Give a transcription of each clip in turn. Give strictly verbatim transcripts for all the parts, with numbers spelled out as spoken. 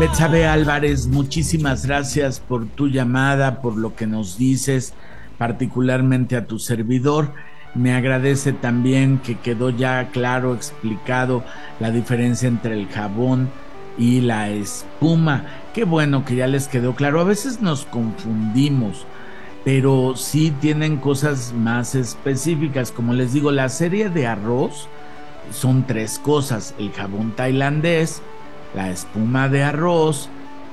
Betsabe Álvarez, muchísimas gracias por tu llamada, por lo que nos dices, particularmente a tu servidor. Me agradece también que quedó ya claro, explicado la diferencia entre el jabón y la espuma. Qué bueno que ya les quedó claro. A veces nos confundimos, pero sí tienen cosas más específicas. Como les digo, la serie de arroz son tres cosas: el jabón tailandés, la espuma de arroz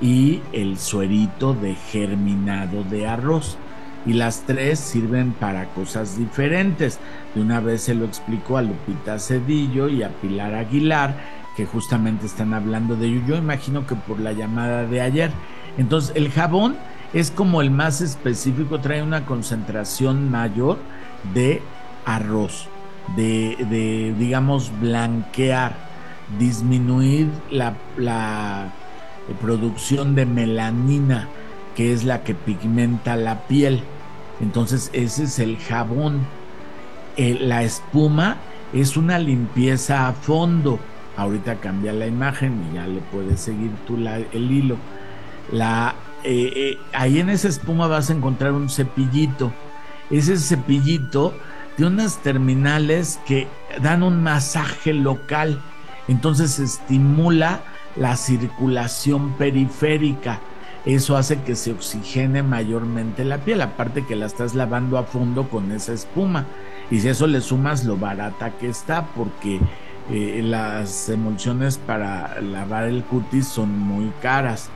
y el suerito de germinado de arroz. Y las tres sirven para cosas diferentes. De una vez se lo explico a Lupita Cedillo y a Pilar Aguilar, que justamente están hablando de ello. Yo imagino que por la llamada de ayer. Entonces, el jabón es como el más específico, trae una concentración mayor de arroz, de, de digamos, blanquear, disminuir la, la producción de melanina, que es la que pigmenta la piel. Entonces ese es el jabón. Eh, la espuma es una limpieza a fondo. Ahorita cambia la imagen y ya le puedes seguir tú la, el hilo. La, eh, eh, ahí en esa espuma vas a encontrar un cepillito. Ese cepillito tiene unas terminales que dan un masaje local. Entonces estimula la circulación periférica. Eso hace que se oxigene mayormente la piel, aparte que la estás lavando a fondo con esa espuma. Y si eso le sumas lo barata que está, porque eh, las emulsiones para lavar el cutis son muy caras.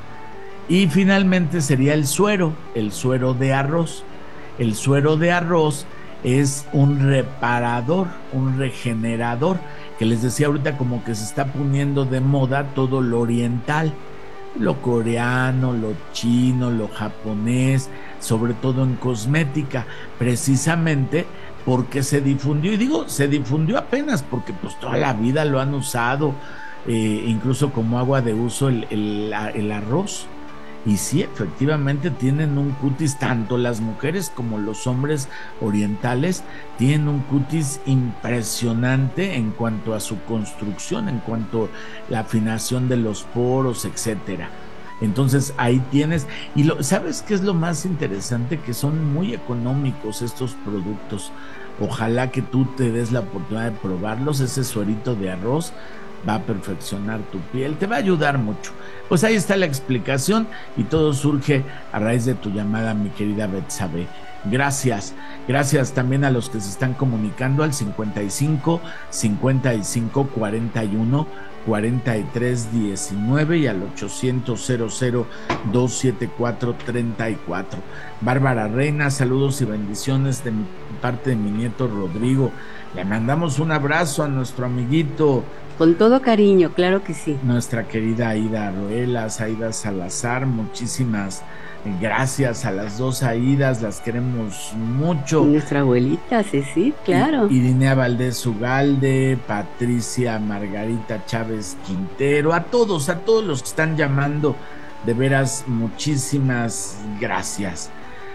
Y finalmente sería el suero, el suero de arroz. El suero de arroz es un reparador, un regenerador, que les decía ahorita, como que se está poniendo de moda todo lo oriental, lo coreano, lo chino, lo japonés, sobre todo en cosmética, precisamente porque se difundió. Y digo, se difundió apenas porque pues toda la vida lo han usado, eh, incluso como agua de uso el, el, el arroz. Y sí, efectivamente tienen un cutis, tanto las mujeres como los hombres orientales tienen un cutis impresionante en cuanto a su construcción, en cuanto a la afinación de los poros, etcétera. Entonces ahí tienes, y lo, ¿sabes qué es lo más interesante? Que son muy económicos estos productos. Ojalá que tú te des la oportunidad de probarlos. Ese suerito de arroz va a perfeccionar tu piel, te va a ayudar mucho. Pues ahí está la explicación y todo surge a raíz de tu llamada, mi querida Betsabe. Gracias, gracias también a los que se están comunicando al cincuenta y cinco, cincuenta y cinco, cuarenta y uno, cuarenta y tres, diecinueve y al ochocientos, cero cero, doscientos setenta y cuatro, treinta y cuatro. Bárbara Reina, saludos y bendiciones de mi parte de mi nieto Rodrigo. Le mandamos un abrazo a nuestro amiguito. Con todo cariño, claro que sí. Nuestra querida Aida Ruelas, Aida Salazar, muchísimas gracias a las dos Aidas, las queremos mucho. Nuestra abuelita, sí, sí, claro. Irinea Valdés Ugalde, Patricia Margarita Chávez Quintero, a todos, a todos los que están llamando, de veras, muchísimas gracias.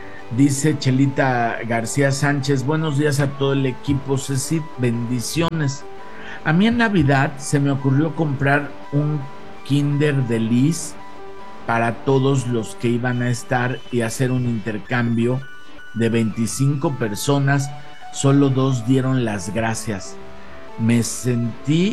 Dice Chelita García Sánchez, buenos días a todo el equipo C E C I T, bendiciones. A mí en Navidad se me ocurrió comprar un Kinder de Lis para todos los que iban a estar y hacer un intercambio de veinticinco personas. Solo dos dieron las gracias. Me sentí,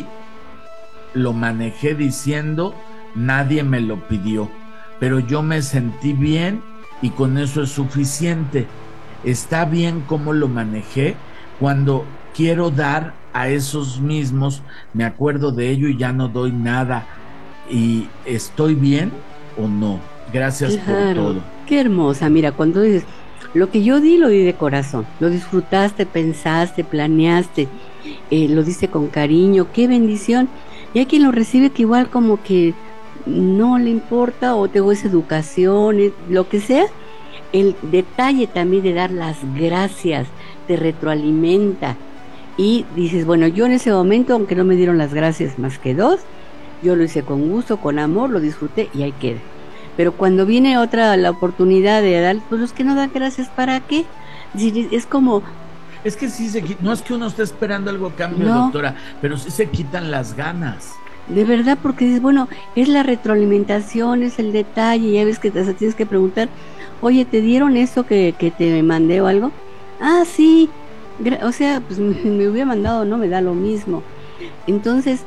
lo manejé diciendo, nadie me lo pidió, pero yo me sentí bien y con eso es suficiente. Está bien cómo lo manejé. Cuando quiero dar a esos mismos, me acuerdo de ello y ya no doy nada. ¿Y estoy bien o no? Gracias, claro, por todo. Qué hermosa. Mira, cuando dices, lo que yo di, lo di de corazón. Lo disfrutaste, pensaste, planeaste, eh, lo diste con cariño. Qué bendición. Y hay quien lo recibe que igual como que no le importa, o tengo esa educación, lo que sea. El detalle también de dar las gracias te retroalimenta. Y dices, bueno, yo en ese momento, aunque no me dieron las gracias más que dos, yo lo hice con gusto, con amor, lo disfruté y ahí queda. Pero cuando viene otra, la oportunidad de dar, pues los que no dan gracias, ¿para qué? Es, es como... Es que sí se quita, no es que uno esté esperando algo a cambio, no, doctora, pero sí se quitan las ganas. De verdad, porque dices, bueno, es la retroalimentación, es el detalle, ya ves que te tienes que preguntar, oye, ¿te dieron eso que, que te mandé o algo? Ah, sí, o sea, pues me, me hubiera mandado, no me da lo mismo. Entonces,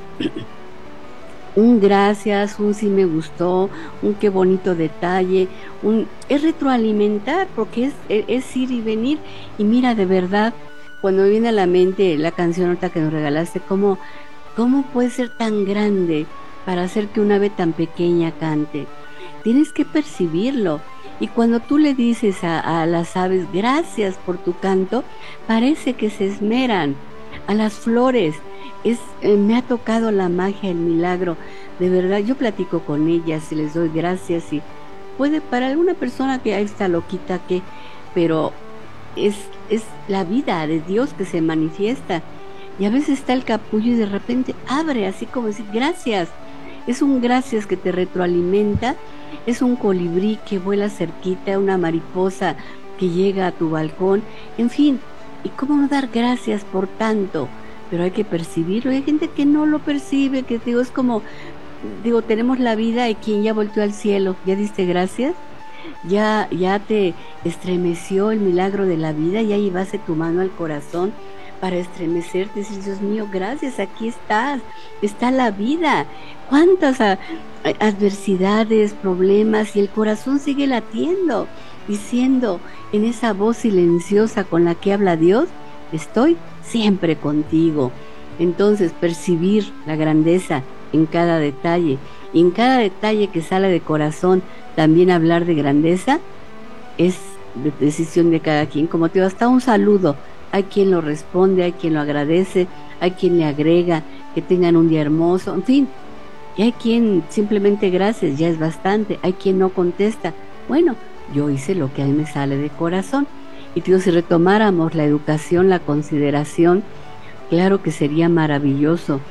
un gracias, un sí me gustó, un qué bonito detalle, un es retroalimentar, porque es, es, es ir y venir. Y mira, de verdad, cuando me viene a la mente la canción ahorita que nos regalaste, cómo ¿Cómo puede ser tan grande para hacer que una ave tan pequeña cante? Tienes que percibirlo. Y cuando tú le dices a, a las aves, gracias por tu canto, parece que se esmeran. A las flores, es, eh, me ha tocado la magia, el milagro. De verdad, yo platico con ellas y les doy gracias. Y puede, para alguna persona que ahí está loquita, que, pero es, es la vida de Dios que se manifiesta. Y a veces está el capullo y de repente abre, así como decir, gracias. Es un gracias que te retroalimenta, es un colibrí que vuela cerquita, una mariposa que llega a tu balcón, en fin. ¿Y cómo no dar gracias por tanto? Pero hay que percibirlo. Hay gente que no lo percibe, que digo, es como, digo, tenemos la vida y quien ya volteó al cielo, ¿ya diste gracias? Ya, ya te estremeció el milagro de la vida, ya llevaste tu mano al corazón para estremecerte y decir, Dios mío, gracias, aquí estás, está la vida. ¿Cuántas a, a, adversidades, problemas? Y el corazón sigue latiendo, diciendo en esa voz silenciosa con la que habla Dios, estoy siempre contigo. Entonces, percibir la grandeza en cada detalle, y en cada detalle que sale de corazón, también hablar de grandeza, es de decisión de cada quien. Como te digo, hasta un saludo, hay quien lo responde, hay quien lo agradece, hay quien le agrega, que tengan un día hermoso, en fin. Y hay quien simplemente gracias, ya es bastante. Hay quien no contesta, bueno, yo hice lo que a mí me sale de corazón. Y tío, si retomáramos la educación, la consideración, claro que sería maravilloso.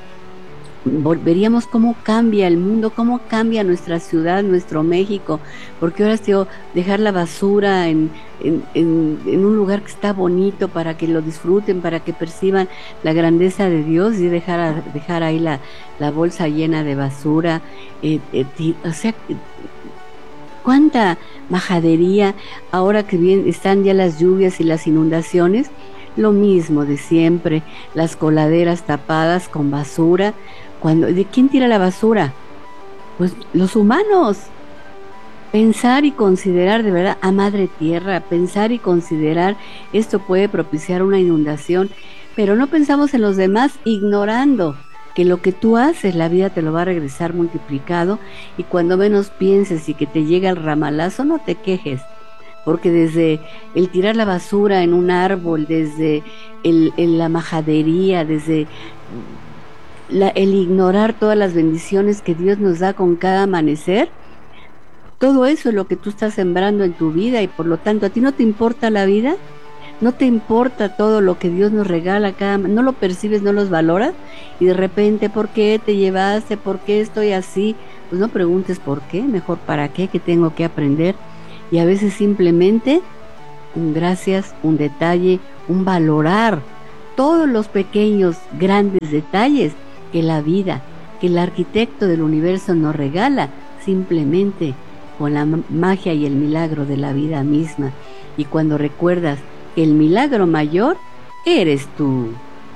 Veríamos cómo cambia el mundo, cómo cambia nuestra ciudad, nuestro México, porque ahora tío, dejar la basura en, en, en, en un lugar que está bonito para que lo disfruten, para que perciban la grandeza de Dios, y dejar, a, dejar ahí la, la bolsa llena de basura, eh, eh, o sea, cuánta majadería. Ahora que bien están ya las lluvias y las inundaciones, lo mismo de siempre, las coladeras tapadas con basura. Cuando, ¿de quién tira la basura? Pues los humanos. Pensar y considerar de verdad a Madre Tierra, pensar y considerar esto puede propiciar una inundación, pero no pensamos en los demás, ignorando que lo que tú haces, la vida te lo va a regresar multiplicado, y cuando menos pienses y que te llega el ramalazo, no te quejes, porque desde el tirar la basura en un árbol, desde el, el, la majadería, desde la, el ignorar todas las bendiciones que Dios nos da con cada amanecer, todo eso es lo que tú estás sembrando en tu vida, y por lo tanto, ¿a ti no te importa la vida? ¿No te importa todo lo que Dios nos regala cada, no lo percibes, no los valoras? Y de repente, ¿por qué te llevaste? ¿Por qué estoy así? Pues no preguntes por qué, mejor para qué, que tengo que aprender. Y a veces simplemente un gracias, un detalle, un valorar todos los pequeños, grandes detalles que la vida, que el arquitecto del universo nos regala, simplemente con la magia y el milagro de la vida misma. Y cuando recuerdas que el milagro mayor eres tú.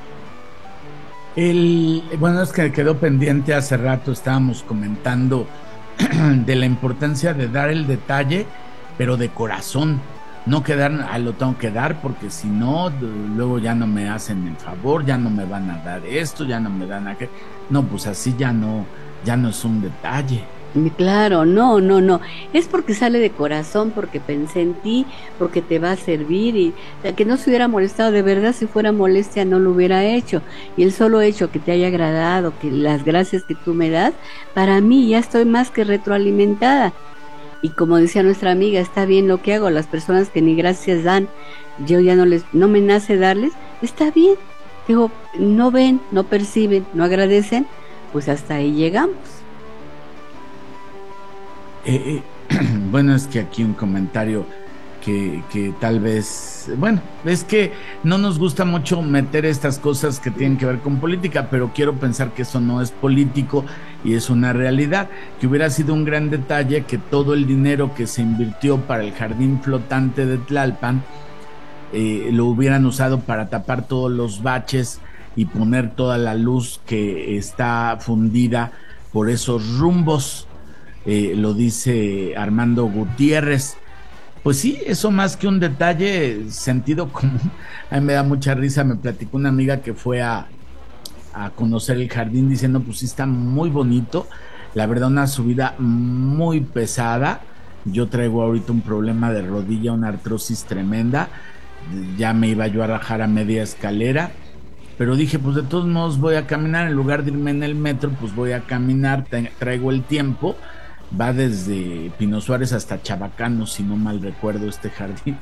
El, bueno, es que quedó pendiente hace rato, estábamos comentando de la importancia de dar el detalle, pero de corazón, no quedar, ah, lo tengo que dar porque si no, luego ya no me hacen el favor, ya no me van a dar esto, ya no me dan aquello. No, pues así ya no, ya no es un detalle. Claro, no, no, no, es porque sale de corazón, porque pensé en ti, porque te va a servir, y que no se hubiera molestado, de verdad, si fuera molestia no lo hubiera hecho, y el solo hecho que te haya agradado, que las gracias que tú me das, para mí ya estoy más que retroalimentada. Y como decía nuestra amiga, está bien lo que hago, las personas que ni gracias dan, yo ya no les, no me nace darles, está bien, digo, no ven, no perciben, no agradecen, pues hasta ahí llegamos. Eh, eh, bueno, es que aquí un comentario que, que tal vez, bueno, es que no nos gusta mucho meter estas cosas que tienen que ver con política, pero quiero pensar que eso no es político y es una realidad, que hubiera sido un gran detalle que todo el dinero que se invirtió para el jardín flotante de Tlalpan eh, lo hubieran usado para tapar todos los baches y poner toda la luz que está fundida por esos rumbos, eh, lo dice Armando Gutiérrez. Pues sí, eso más que un detalle, sentido común. A mí me da mucha risa, me platicó una amiga que fue a, a conocer el jardín diciendo, pues sí está muy bonito, la verdad una subida muy pesada, yo traigo ahorita un problema de rodilla, una artrosis tremenda, ya me iba yo a rajar a media escalera, pero dije, pues de todos modos voy a caminar, en lugar de irme en el metro, pues voy a caminar, traigo el tiempo. Va desde Pino Suárez hasta Chabacano, si no mal recuerdo, este jardín.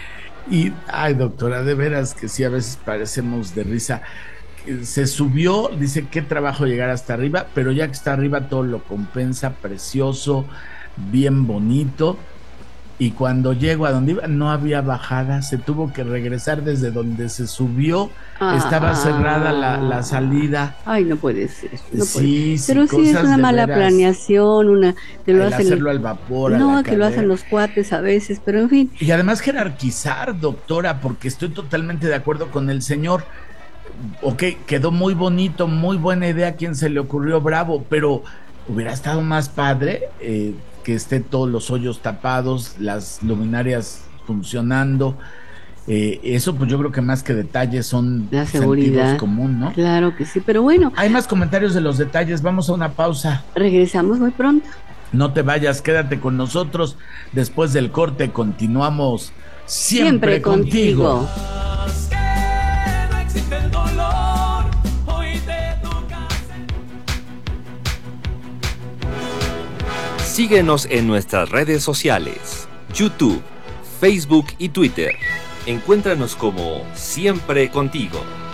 Y, ay, doctora, de veras que sí, a veces parecemos de risa. Se subió, dice, qué trabajo llegar hasta arriba, pero ya que está arriba todo lo compensa, precioso, bien bonito. Y cuando llego a donde iba, no había bajada, se tuvo que regresar desde donde se subió, ah, estaba cerrada la, la salida. Ay, no puede ser. No sí, puede. sí, pero sí es una mala veras. planeación, una que lo hacen hacerlo al vapor. No, a que lo hacen los cuates a veces, pero en fin. Y además jerarquizar, doctora, porque estoy totalmente de acuerdo con el señor. Ok, quedó muy bonito, muy buena idea a quien se le ocurrió, bravo, pero hubiera estado más padre eh, que estén todos los hoyos tapados, las luminarias funcionando. Eh, eso pues yo creo que más que detalles son la seguridad, sentidos común, ¿no? Claro que sí, pero bueno. Hay más comentarios de los detalles, vamos a una pausa. Regresamos muy pronto. No te vayas, quédate con nosotros. Después del corte continuamos siempre, siempre contigo. contigo. Síguenos en nuestras redes sociales, YouTube, Facebook y Twitter. Encuéntranos como Siempre Contigo.